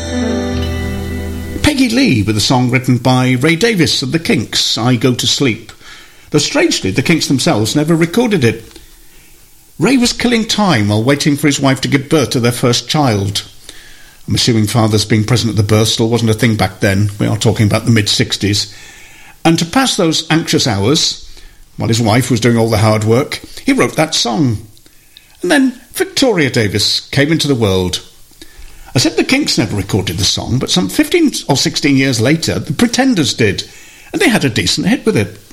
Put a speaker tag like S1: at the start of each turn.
S1: Peggy Lee with a song written by Ray Davies of the Kinks, I Go to Sleep. Though strangely, the Kinks themselves never recorded it. Ray was killing time while waiting for his wife to give birth to their first child. I'm assuming fathers being present at the birth still wasn't a thing back then. We are talking about the mid-60s. And to pass those anxious hours, while his wife was doing all the hard work, he wrote that song. And then Victoria Davis came into the world. I said the Kinks never recorded the song, but some 15 or 16 years later, the Pretenders did, and they had a decent hit with it.